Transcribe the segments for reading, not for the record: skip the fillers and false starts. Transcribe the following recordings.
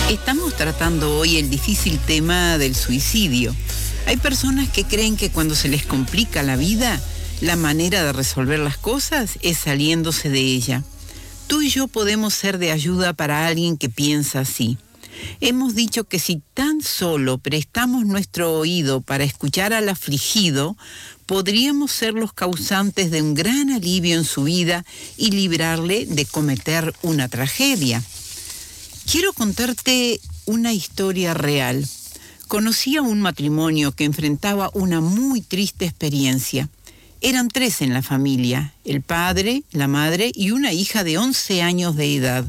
Estamos tratando hoy el difícil tema del suicidio. Hay personas que creen que cuando se les complica la vida, la manera de resolver las cosas es saliéndose de ella. Tú y yo podemos ser de ayuda para alguien que piensa así. Hemos dicho que si tan solo prestamos nuestro oído para escuchar al afligido, podríamos ser los causantes de un gran alivio en su vida y librarle de cometer una tragedia. Quiero contarte una historia real. Conocí a un matrimonio que enfrentaba una muy triste experiencia. Eran 3 en la familia, el padre, la madre y una hija de 11 años de edad.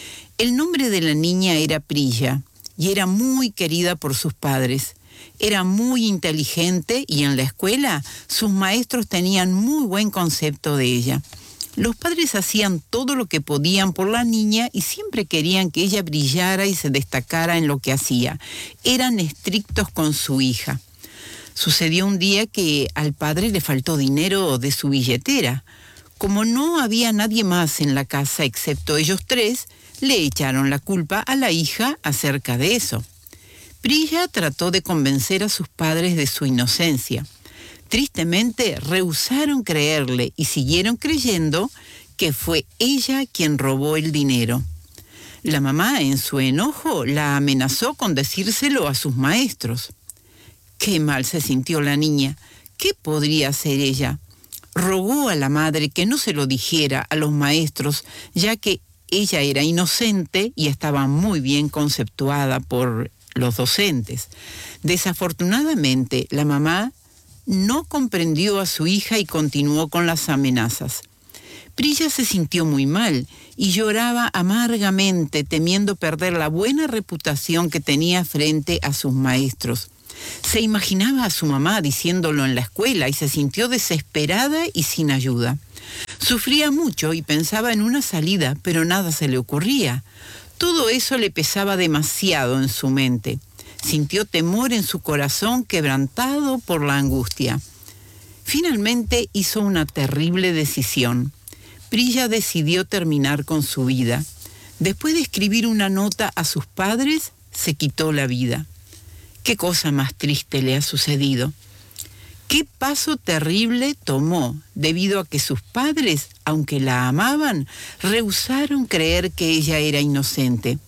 El nombre de la niña era Priya y era muy querida por sus padres. Era muy inteligente y en la escuela sus maestros tenían muy buen concepto de ella. Los padres hacían todo lo que podían por la niña y siempre querían que ella brillara y se destacara en lo que hacía. Eran estrictos con su hija. Sucedió un día que al padre le faltó dinero de su billetera. Como no había nadie más en la casa excepto ellos 3, le echaron la culpa a la hija acerca de eso. Priya trató de convencer a sus padres de su inocencia. Tristemente, rehusaron creerle y siguieron creyendo que fue ella quien robó el dinero. La mamá, en su enojo, la amenazó con decírselo a sus maestros. Qué mal se sintió la niña. ¿Qué podría hacer ella? Rogó a la madre que no se lo dijera a los maestros, ya que ella era inocente y estaba muy bien conceptuada por los docentes. Desafortunadamente, la mamá no comprendió a su hija y continuó con las amenazas. Priya se sintió muy mal y lloraba amargamente, temiendo perder la buena reputación que tenía frente a sus maestros. Se imaginaba a su mamá diciéndolo en la escuela y se sintió desesperada y sin ayuda. Sufría mucho y pensaba en una salida, pero nada se le ocurría. Todo eso le pesaba demasiado en su mente. Sintió temor en su corazón, quebrantado por la angustia. Finalmente hizo una terrible decisión. Priya decidió terminar con su vida. Después de escribir una nota a sus padres, se quitó la vida. ¿Qué cosa más triste le ha sucedido? ¿Qué paso terrible tomó debido a que sus padres, aunque la amaban, rehusaron creer que ella era inocente?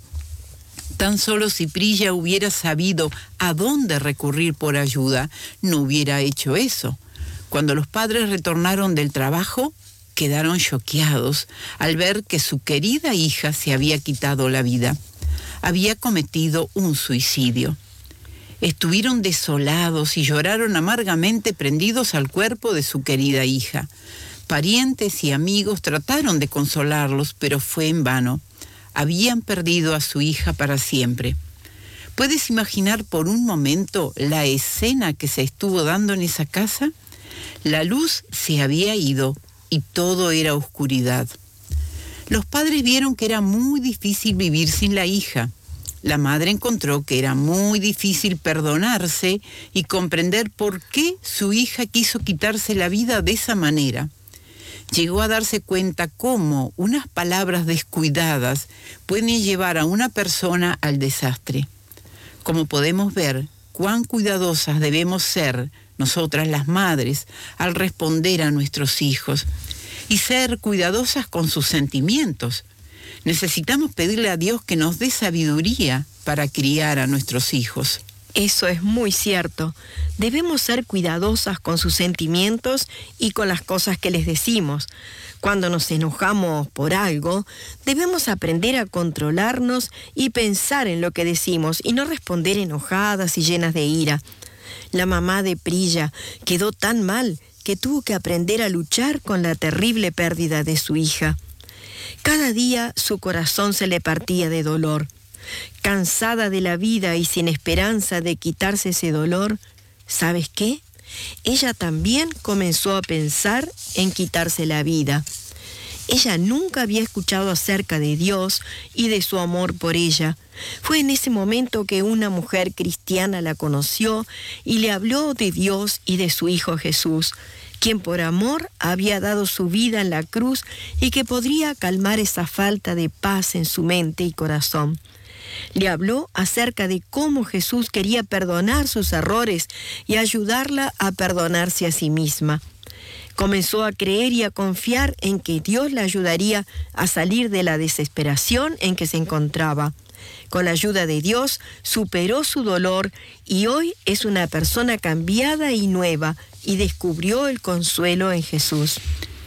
Tan solo si Priya hubiera sabido a dónde recurrir por ayuda, no hubiera hecho eso. Cuando los padres retornaron del trabajo, quedaron choqueados al ver que su querida hija se había quitado la vida. Había cometido un suicidio. Estuvieron desolados y lloraron amargamente prendidos al cuerpo de su querida hija. Parientes y amigos trataron de consolarlos, pero fue en vano. Habían perdido a su hija para siempre. ¿Puedes imaginar por un momento la escena que se estuvo dando en esa casa? La luz se había ido y todo era oscuridad. Los padres vieron que era muy difícil vivir sin la hija. La madre encontró que era muy difícil perdonarse y comprender por qué su hija quiso quitarse la vida de esa manera. Llegó a darse cuenta cómo unas palabras descuidadas pueden llevar a una persona al desastre. Como podemos ver, cuán cuidadosas debemos ser nosotras las madres al responder a nuestros hijos y ser cuidadosas con sus sentimientos. Necesitamos pedirle a Dios que nos dé sabiduría para criar a nuestros hijos. Eso es muy cierto. Debemos ser cuidadosas con sus sentimientos y con las cosas que les decimos. Cuando nos enojamos por algo, debemos aprender a controlarnos y pensar en lo que decimos y no responder enojadas y llenas de ira. La mamá de Priya quedó tan mal que tuvo que aprender a luchar con la terrible pérdida de su hija. Cada día su corazón se le partía de dolor. Cansada de la vida y sin esperanza de quitarse ese dolor, ¿sabes qué? Ella también comenzó a pensar en quitarse la vida. Ella nunca había escuchado acerca de Dios y de su amor por ella. Fue en ese momento que una mujer cristiana la conoció y le habló de Dios y de su Hijo Jesús, quien por amor había dado su vida en la cruz y que podría calmar esa falta de paz en su mente y corazón. Le habló acerca de cómo Jesús quería perdonar sus errores y ayudarla a perdonarse a sí misma. Comenzó a creer y a confiar en que Dios la ayudaría a salir de la desesperación en que se encontraba. Con la ayuda de Dios, superó su dolor y hoy es una persona cambiada y nueva y descubrió el consuelo en Jesús.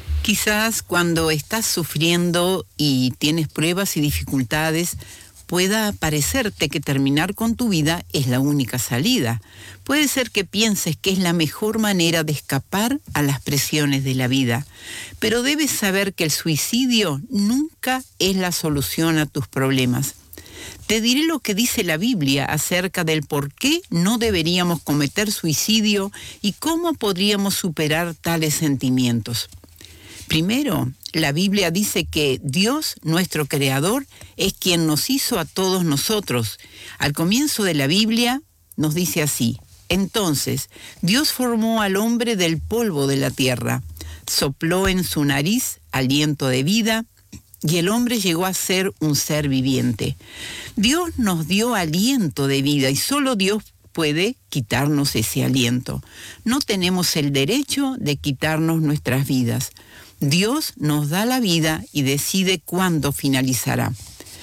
Quizás cuando estás sufriendo y tienes pruebas y dificultades, pueda parecerte que terminar con tu vida es la única salida. Puede ser que pienses que es la mejor manera de escapar a las presiones de la vida, pero debes saber que el suicidio nunca es la solución a tus problemas. Te diré lo que dice la Biblia acerca del por qué no deberíamos cometer suicidio y cómo podríamos superar tales sentimientos. Primero, la Biblia dice que Dios, nuestro Creador, es quien nos hizo a todos nosotros. Al comienzo de la Biblia nos dice así: entonces, Dios formó al hombre del polvo de la tierra, sopló en su nariz aliento de vida, y el hombre llegó a ser un ser viviente. Dios nos dio aliento de vida y solo Dios puede quitarnos ese aliento. No tenemos el derecho de quitarnos nuestras vidas. Dios nos da la vida y decide cuándo finalizará.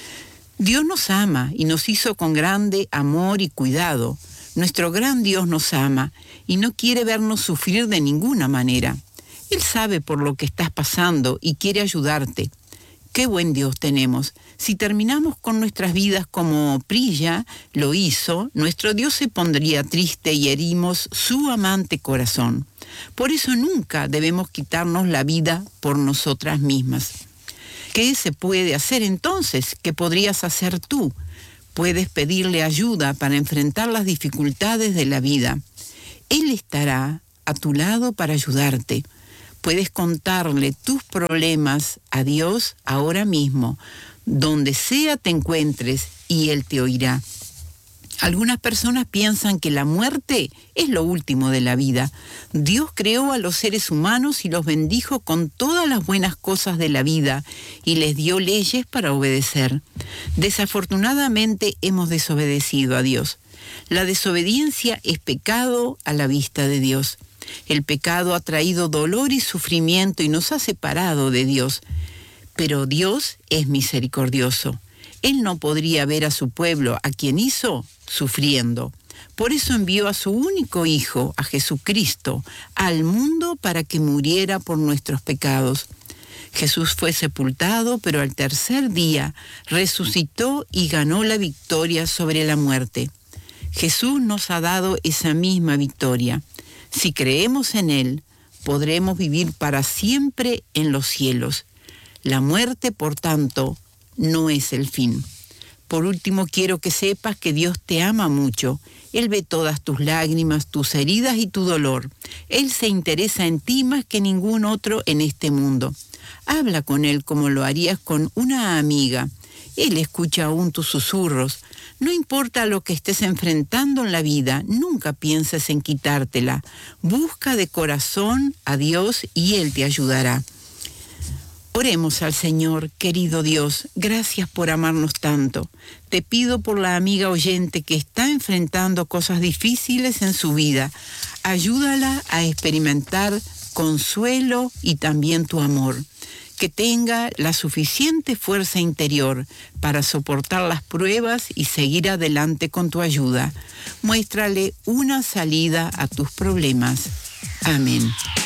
Dios nos ama y nos hizo con grande amor y cuidado. Nuestro gran Dios nos ama y no quiere vernos sufrir de ninguna manera. Él sabe por lo que estás pasando y quiere ayudarte. ¡Qué buen Dios tenemos! Si terminamos con nuestras vidas como Prilla lo hizo, nuestro Dios se pondría triste y herimos su amante corazón. Por eso nunca debemos quitarnos la vida por nosotras mismas. ¿Qué se puede hacer entonces? ¿Qué podrías hacer tú? Puedes pedirle ayuda para enfrentar las dificultades de la vida. Él estará a tu lado para ayudarte. Puedes contarle tus problemas a Dios ahora mismo, donde sea te encuentres, y Él te oirá. Algunas personas piensan que la muerte es lo último de la vida. Dios creó a los seres humanos y los bendijo con todas las buenas cosas de la vida y les dio leyes para obedecer. Desafortunadamente hemos desobedecido a Dios. La desobediencia es pecado a la vista de Dios. El pecado ha traído dolor y sufrimiento y nos ha separado de Dios. Pero Dios es misericordioso. Él no podría ver a su pueblo, a quien hizo, sufriendo. Por eso envió a su único Hijo, a Jesucristo, al mundo para que muriera por nuestros pecados. Jesús fue sepultado, pero al tercer día resucitó y ganó la victoria sobre la muerte. Jesús nos ha dado esa misma victoria. Si creemos en Él, podremos vivir para siempre en los cielos. La muerte, por tanto, no es el fin. Por último, quiero que sepas que Dios te ama mucho. Él ve todas tus lágrimas, tus heridas y tu dolor. Él se interesa en ti más que ningún otro en este mundo. Habla con Él como lo harías con una amiga. Él escucha aún tus susurros. No importa lo que estés enfrentando en la vida, nunca pienses en quitártela. Busca de corazón a Dios y Él te ayudará. Oremos al Señor. Querido Dios, gracias por amarnos tanto. Te pido por la amiga oyente que está enfrentando cosas difíciles en su vida. Ayúdala a experimentar consuelo y también tu amor. Que tenga la suficiente fuerza interior para soportar las pruebas y seguir adelante con tu ayuda. Muéstrale una salida a tus problemas. Amén.